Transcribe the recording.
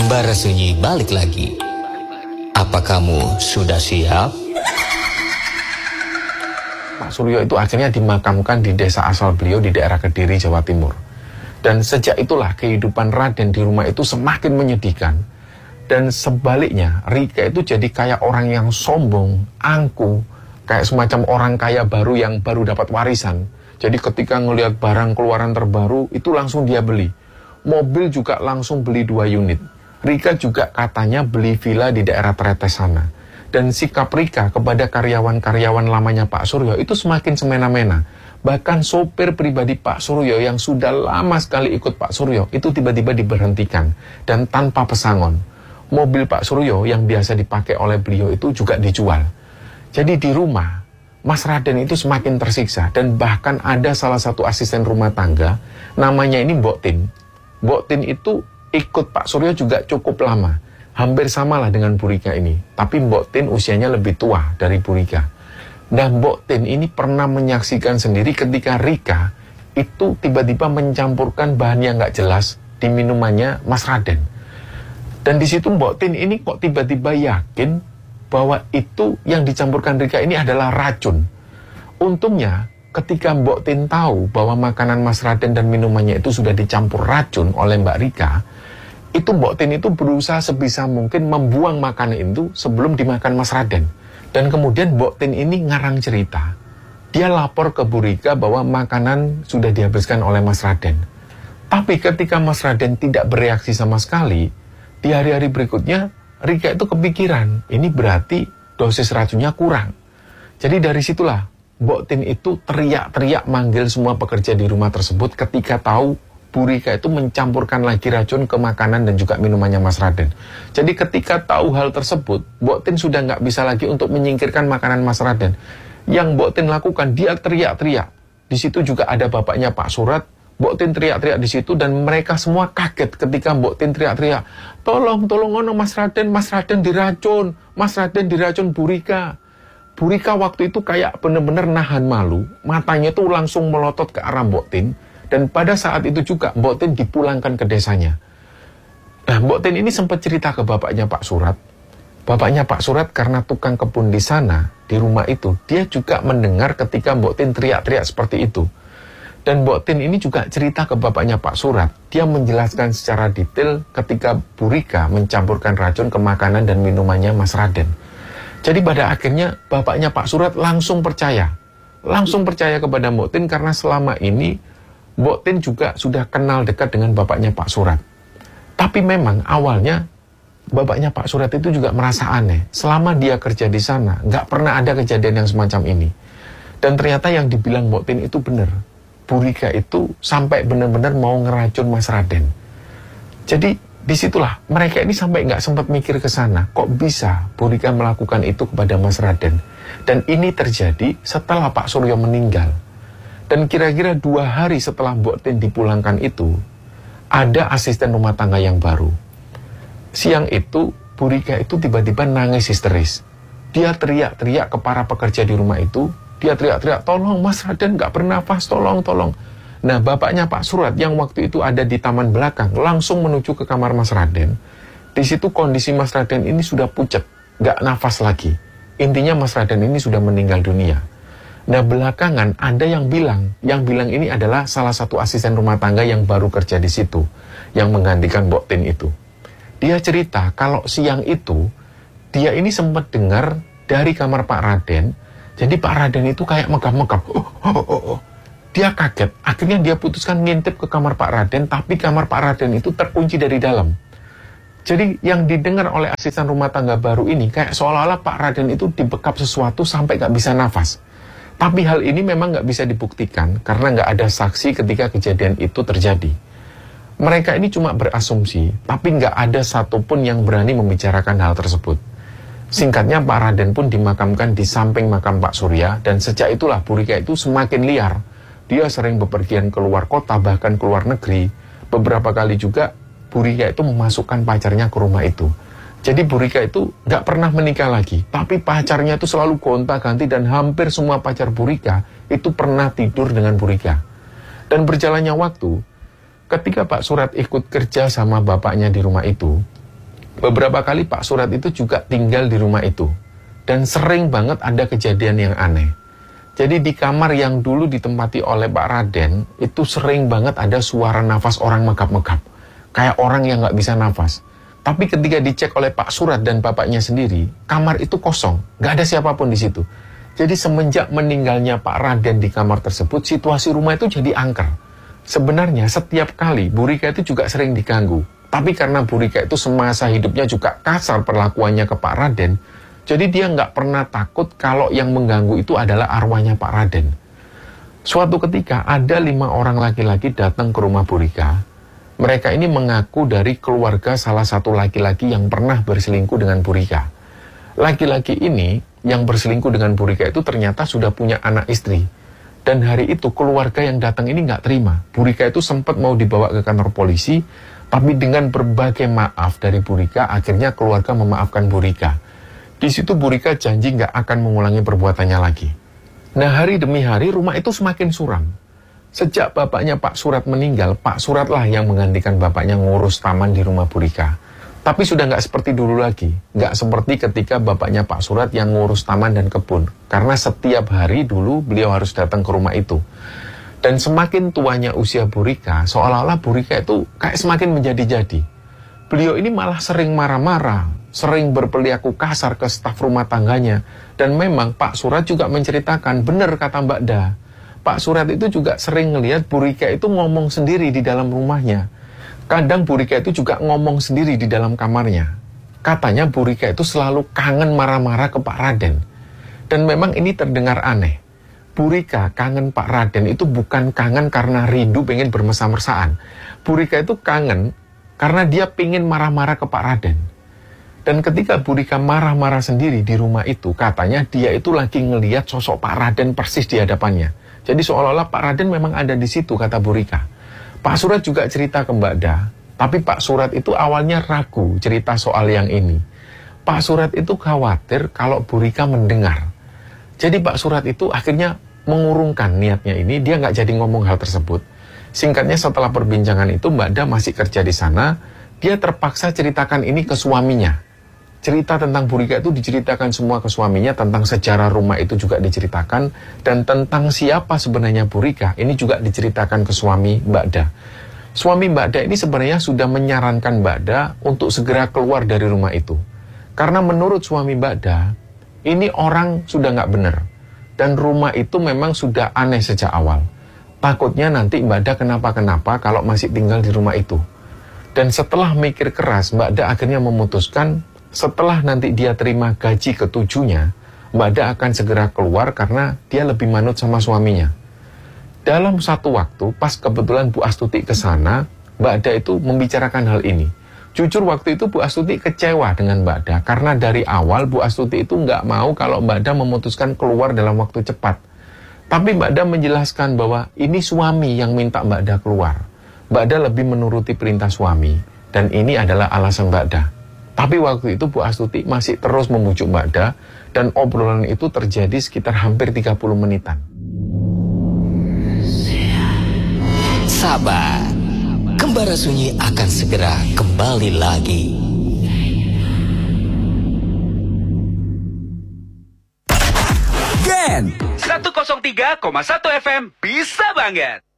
Embara Sunyi balik lagi. Apa kamu sudah siap? Pak Suryo itu akhirnya dimakamkan di desa asal beliau di daerah Kediri, Jawa Timur. Dan sejak itulah kehidupan Raden di rumah itu semakin menyedihkan. Dan sebaliknya, Rika itu jadi kayak orang yang sombong, angkuh, kayak semacam orang kaya baru yang baru dapat warisan. Jadi ketika ngelihat barang keluaran terbaru, itu langsung dia beli. Mobil juga langsung beli 2 unit. Rika juga katanya beli villa di daerah Tretes sana. Dan sikap Rika kepada karyawan-karyawan lamanya Pak Suryo itu semakin semena-mena. Bahkan sopir pribadi Pak Suryo yang sudah lama sekali ikut Pak Suryo itu tiba-tiba diberhentikan. Dan tanpa pesangon. Mobil Pak Suryo yang biasa dipakai oleh beliau itu juga dijual. Jadi di rumah, Mas Raden itu semakin tersiksa. Dan bahkan ada salah satu asisten rumah tangga, namanya ini Mbok Tin. Mbok Tin itu ikut Pak Suryo juga cukup lama. Hampir samalah dengan Bu Rika ini. Tapi Mbok Tin usianya lebih tua dari Bu Rika. Dan Mbok Tin ini pernah menyaksikan sendiri ketika Rika itu tiba-tiba mencampurkan bahan yang nggak jelas di minumannya Mas Raden. Dan di situ Mbok Tin ini kok tiba-tiba yakin bahwa itu yang dicampurkan Rika ini adalah racun. Untungnya ketika Mbok Tin tahu bahwa makanan Mas Raden dan minumannya itu sudah dicampur racun oleh Mbak Rika, itu Mbok Tin itu berusaha sebisa mungkin membuang makanan itu sebelum dimakan Mas Raden. Dan kemudian Mbok Tin ini ngarang cerita. Dia lapor ke Bu Rika bahwa makanan sudah dihabiskan oleh Mas Raden. Tapi ketika Mas Raden tidak bereaksi sama sekali, di hari-hari berikutnya Rika itu kepikiran, ini berarti dosis racunnya kurang. Jadi dari situlah Mbok Tin itu teriak-teriak manggil semua pekerja di rumah tersebut ketika tahu Bu Rika itu mencampurkan lagi racun ke makanan dan juga minumannya Mas Raden. Jadi ketika tahu hal tersebut, Mbok Tin sudah nggak bisa lagi untuk menyingkirkan makanan Mas Raden. Yang Mbok Tin lakukan, dia teriak-teriak. Di situ juga ada bapaknya Pak Surat. Mbok Tin teriak-teriak di situ dan mereka semua kaget ketika Mbok Tin teriak-teriak. Tolong ono Mas Raden diracun. Mas Raden diracun Bu Rika. Bu Rika waktu itu kayak bener-bener nahan malu. Matanya tuh langsung melotot ke arah Mbok Tin. Dan pada saat itu juga Mbok Tin dipulangkan ke desanya. Nah, Mbok Tin ini sempat cerita ke bapaknya Pak Surat. Bapaknya Pak Surat karena tukang kebun di sana, di rumah itu, dia juga mendengar ketika Mbok Tin teriak-teriak seperti itu. Dan Mbok Tin ini juga cerita ke bapaknya Pak Surat. Dia menjelaskan secara detail ketika Bu Rika mencampurkan racun ke makanan dan minumannya Mas Raden. Jadi pada akhirnya bapaknya Pak Surat langsung percaya. Langsung percaya kepada Mbok Tin karena selama ini Mbok Tin juga sudah kenal dekat dengan bapaknya Pak Surat. Tapi memang awalnya bapaknya Pak Surat itu juga merasa aneh. Selama dia kerja di sana, nggak pernah ada kejadian yang semacam ini. Dan ternyata yang dibilang Mbok Tin itu benar. Bu Rika itu sampai benar-benar mau ngeracun Mas Raden. Jadi disitulah mereka ini sampai nggak sempat mikir ke sana. Kok bisa Bu Rika melakukan itu kepada Mas Raden? Dan ini terjadi setelah Pak Suryo meninggal. Dan kira-kira 2 hari setelah Mbok Tin dipulangkan itu, ada asisten rumah tangga yang baru. Siang itu, Bu Rika itu tiba-tiba nangis histeris. Dia teriak-teriak ke para pekerja di rumah itu. Dia teriak-teriak, tolong Mas Raden gak bernafas, tolong. Nah, bapaknya Pak Surat yang waktu itu ada di taman belakang, langsung menuju ke kamar Mas Raden. Di situ kondisi Mas Raden ini sudah pucat, gak nafas lagi. Intinya Mas Raden ini sudah meninggal dunia. Nah, belakangan ada yang bilang ini adalah salah satu asisten rumah tangga yang baru kerja di situ, yang menggantikan Mbok Tin itu. Dia cerita kalau siang itu, dia ini sempat dengar dari kamar Pak Raden, jadi Pak Raden itu kayak megap-megap. Dia kaget, akhirnya dia putuskan ngintip ke kamar Pak Raden, tapi kamar Pak Raden itu terkunci dari dalam. Jadi yang didengar oleh asisten rumah tangga baru ini, kayak seolah-olah Pak Raden itu dibekap sesuatu sampai gak bisa nafas. Tapi hal ini memang nggak bisa dibuktikan karena nggak ada saksi ketika kejadian itu terjadi. Mereka ini cuma berasumsi, tapi nggak ada satupun yang berani membicarakan hal tersebut. Singkatnya, Pak Raden pun dimakamkan di samping makam Pak Surya, dan sejak itulah Bu Rika itu semakin liar. Dia sering bepergian keluar kota, bahkan keluar negeri. Beberapa kali juga Bu Rika itu memasukkan pacarnya ke rumah itu. Jadi Bu Rika itu nggak pernah menikah lagi, tapi pacarnya itu selalu gonta-ganti dan hampir semua pacar Bu Rika itu pernah tidur dengan Bu Rika. Dan berjalannya waktu, ketika Pak Surat ikut kerja sama bapaknya di rumah itu, Beberapa kali Pak Surat itu juga tinggal di rumah itu. Dan sering banget ada kejadian yang aneh. Jadi di kamar yang dulu ditempati oleh Pak Raden, itu sering banget ada suara nafas orang megap-megap. Kayak orang yang nggak bisa nafas. Tapi ketika dicek oleh Pak Surat dan bapaknya sendiri, kamar itu kosong. Nggak ada siapapun di situ. Jadi semenjak meninggalnya Pak Raden di kamar tersebut, situasi rumah itu jadi angker. Sebenarnya setiap kali Bu Rika itu juga sering diganggu. Tapi karena Bu Rika itu semasa hidupnya juga kasar perlakuannya ke Pak Raden, jadi dia nggak pernah takut kalau yang mengganggu itu adalah arwahnya Pak Raden. Suatu ketika ada 5 orang laki-laki datang ke rumah Bu Rika. Mereka ini mengaku dari keluarga salah satu laki-laki yang pernah berselingkuh dengan Bu Rika. Laki-laki ini yang berselingkuh dengan Bu Rika itu ternyata sudah punya anak istri. Dan hari itu keluarga yang datang ini nggak terima. Bu Rika itu sempat mau dibawa ke kantor polisi, tapi dengan berbagai maaf dari Bu Rika, akhirnya keluarga memaafkan Bu Rika. Di situ Bu Rika janji nggak akan mengulangi perbuatannya lagi. Nah, hari demi hari rumah itu semakin suram. Sejak bapaknya Pak Surat meninggal, Pak Surat lah yang menggantikan bapaknya ngurus taman di rumah Bu Rika. Tapi sudah nggak seperti dulu lagi. Nggak seperti ketika bapaknya Pak Surat yang ngurus taman dan kebun. Karena setiap hari dulu beliau harus datang ke rumah itu. Dan semakin tuanya usia Bu Rika, seolah-olah Bu Rika itu kayak semakin menjadi-jadi. Beliau ini malah sering marah-marah, sering berperilaku kasar ke staf rumah tangganya. Dan memang Pak Surat juga menceritakan, benar kata Mbak Da. Pak Surat itu juga sering ngelihat Bu Rika itu ngomong sendiri di dalam rumahnya. Kadang Bu Rika itu juga ngomong sendiri di dalam kamarnya. Katanya Bu Rika itu selalu kangen marah-marah ke Pak Raden. Dan memang ini terdengar aneh. Bu Rika kangen Pak Raden itu bukan kangen karena rindu pengen bermesra-mesraan. Bu Rika itu kangen karena dia pengen marah-marah ke Pak Raden. Dan ketika Bu Rika marah-marah sendiri di rumah itu, katanya dia itu lagi ngelihat sosok Pak Raden persis di hadapannya. Jadi seolah-olah Pak Raden memang ada di situ, kata Bu Rika. Pak Surat juga cerita ke Mbak Da, tapi Pak Surat itu awalnya ragu cerita soal yang ini. Pak Surat itu khawatir kalau Bu Rika mendengar. Jadi Pak Surat itu akhirnya mengurungkan niatnya ini, dia nggak jadi ngomong hal tersebut. Singkatnya setelah perbincangan itu Mbak Da masih kerja di sana, dia terpaksa ceritakan ini ke suaminya. Cerita tentang Bu Rika itu diceritakan semua ke suaminya, tentang sejarah rumah itu juga diceritakan, dan tentang siapa sebenarnya Bu Rika ini juga diceritakan ke suami Mbak Da. Suami Mbak Da ini sebenarnya sudah menyarankan Mbak Da untuk segera keluar dari rumah itu. Karena menurut suami Mbak Da, ini orang sudah nggak benar. Dan rumah itu memang sudah aneh sejak awal. Takutnya nanti Mbak Da kenapa-kenapa kalau masih tinggal di rumah itu. Dan setelah mikir keras, Mbak Da akhirnya memutuskan setelah nanti dia terima gaji ke-7-nya, Mbak Da akan segera keluar karena dia lebih manut sama suaminya. Dalam satu waktu, pas kebetulan Bu Astuti ke sana, Mbak Da itu membicarakan hal ini. Jujur waktu itu Bu Astuti kecewa dengan Mbak Da, karena dari awal Bu Astuti itu nggak mau kalau Mbak Da memutuskan keluar dalam waktu cepat. Tapi Mbak Da menjelaskan bahwa ini suami yang minta Mbak Da keluar. Mbak Da lebih menuruti perintah suami, dan ini adalah alasan Mbak Da. Tapi waktu itu Bu Astuti masih terus membujuk Mbak Da, dan obrolan itu terjadi sekitar hampir 30 menitan. Sabar, Kembara Sunyi akan segera kembali lagi. Gen 103,1 FM bisa banget.